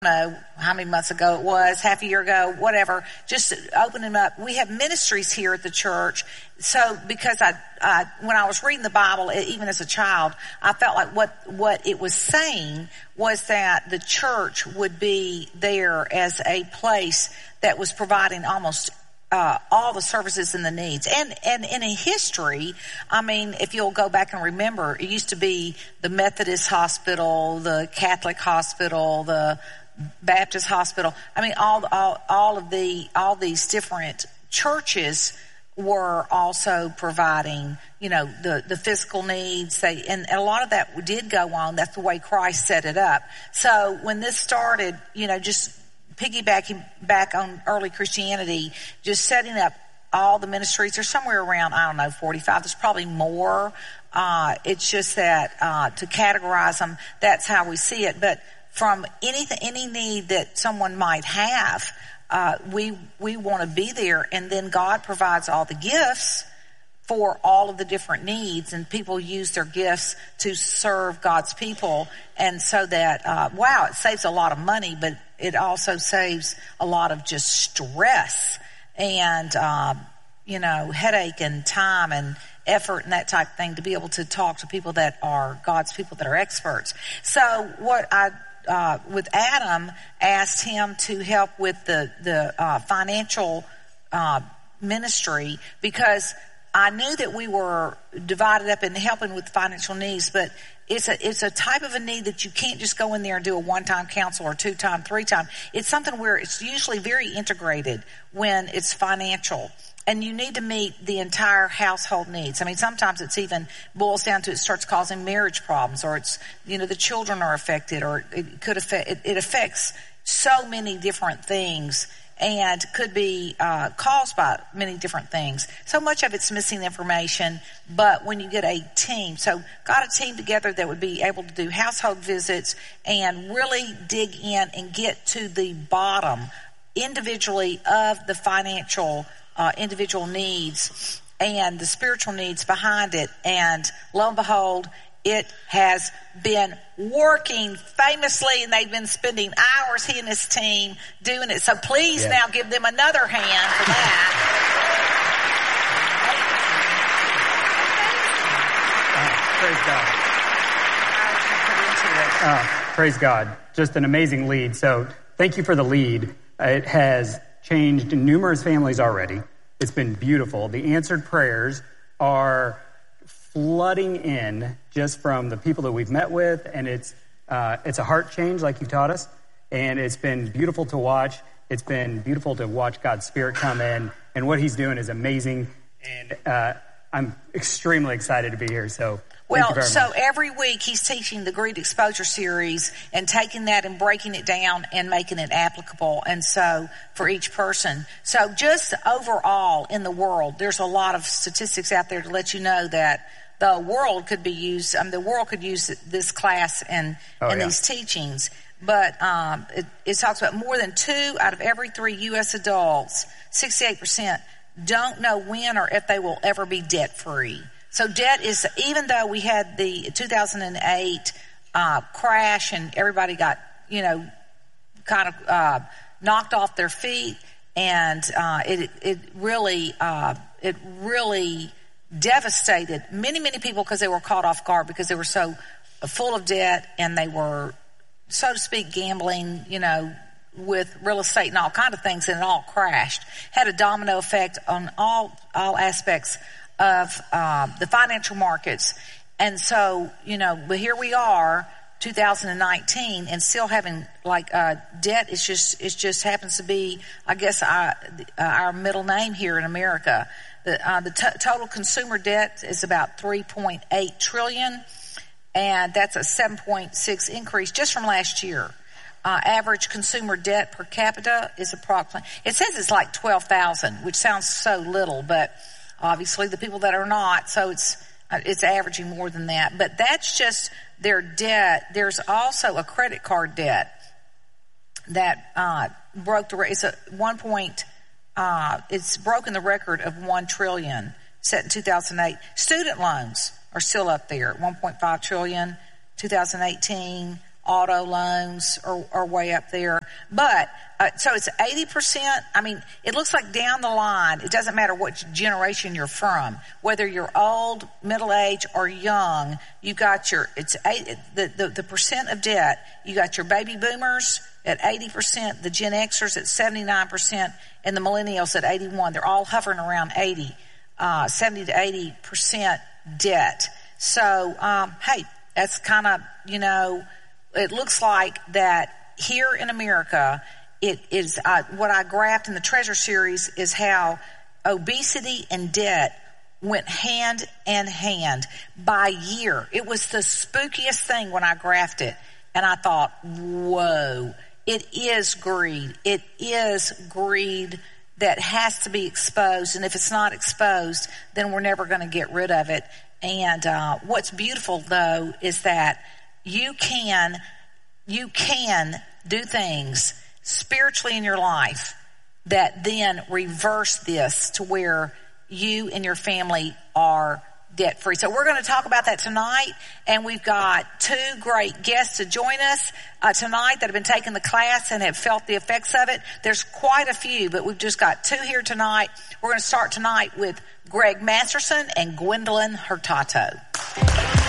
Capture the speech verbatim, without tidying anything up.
know how many months ago it was, half a year ago, whatever, just open them up. We have ministries here at the church. So because I, I when I was reading the Bible, even as a child, I felt like what, what it was saying was that the church would be there as a place that was providing almost Uh, all the services and the needs. And, and in a history, I mean, if you'll go back and remember, it used to be the Methodist hospital, the Catholic hospital, the Baptist hospital. I mean, all, all, all of the, all these different churches were also providing, you know, the, the physical needs. They, and a lot of that did go on. That's the way Christ set it up. So when this started, you know, just piggybacking back on early Christianity, just setting up all the ministries. There's somewhere around, I don't know, forty-five. There's probably more. Uh, it's just that, uh, to categorize them, that's how we see it. But from anything, any need that someone might have, uh, we, we want to be there. And then God provides all the gifts for all of the different needs, and people use their gifts to serve God's people. And so that, uh, wow, it saves a lot of money, but it also saves a lot of just stress and, um, you know, headache and time and effort and that type of thing to be able to talk to people that are God's people, that are experts. So what I, uh, with Adam, asked him to help with the, the, uh, financial, uh, ministry, because I knew that we were divided up in helping with financial needs, but it's a, it's a type of a need that you can't just go in there and do a one-time counsel or two-time, three-time. It's something where it's usually very integrated when it's financial. And you need to meet the entire household needs. I mean, sometimes it's even boils down to it starts causing marriage problems, or it's, you know, the children are affected, or it could affect, it, it affects so many different things. And could be uh, caused by many different things. So much of it's missing information, but when you get a team, so got a team together that would be able to do household visits and really dig in and get to the bottom individually of the financial uh, individual needs and the spiritual needs behind it. And lo and behold, it has been working famously, and they've been spending hours, he and his team, doing it. So please yeah. now give them another hand for that. Oh, praise God. Oh, praise God. Just an amazing lead. So thank you for the lead. It has changed numerous families already. It's been beautiful. The answered prayers are flooding in just from the people that we've met with, and it's uh, it's a heart change like you taught us, and it's been beautiful to watch. It's been beautiful to watch God's Spirit come in, and what He's doing is amazing, and uh, I'm extremely excited to be here. So well, thank you very so much. Every week He's teaching the Great Exposure series and taking that and breaking it down and making it applicable, and so for each person. So just overall in the world, there's a lot of statistics out there to let you know that the world could be used, I mean, the world could use this class and, oh, and yeah. these teachings. But um, it, it talks about more than two out of every three U S adults, sixty-eight percent, don't know when or if they will ever be debt-free. So debt is, even though we had the two thousand eight uh, crash and everybody got, you know, kind of uh, knocked off their feet, and uh, it it really uh, it really devastated many, many people because they were caught off guard because they were so full of debt, and they were, so to speak, gambling, you know, with real estate and all kind of things, and it all crashed. Had a domino effect on all all aspects of uh, the financial markets. And so, you know, but here we are, two thousand nineteen, and still having like uh, debt is just it just happens to be, I guess, our, uh, our middle name here in America. The, uh, the t- total consumer debt is about three point eight trillion dollars, and that's a seven point six increase just from last year. Uh, average consumer debt per capita is approximately, it says it's like twelve thousand, which sounds so little, but obviously the people that are not, so it's it's averaging more than that. But that's just their debt. There's also a credit card debt that uh, broke the, it's a one point. Uh, it's broken the record of one trillion set in two thousand eight. Student loans are still up there at one point five trillion, two thousand eighteen. auto loans are, are way up there. But, uh, so it's eighty percent. I mean, it looks like down the line, it doesn't matter what generation you're from, whether you're old, middle age, or young, you got your, it's eight, the, the, the percent of debt, you got your baby boomers at eighty percent, the Gen Xers at seventy-nine percent, and the millennials at eighty-one. They're all hovering around eighty, uh, seventy to eighty percent debt. So, um, hey, that's kind of, you know, it looks like that here in America, it is, uh, what I graphed in the Treasure series is how obesity and debt went hand in hand by year. It was the spookiest thing when I graphed it. And I thought, whoa, it is greed. It is greed that has to be exposed. And if it's not exposed, then we're never going to get rid of it. And uh, what's beautiful, though, is that you can, you can do things spiritually in your life that then reverse this to where you and your family are debt-free. So we're going to talk about that tonight, and we've got two great guests to join us uh, tonight that have been taking the class and have felt the effects of it. There's quite a few, but we've just got two here tonight. We're going to start tonight with Greg Masterson and Gwendolyn Hurtado.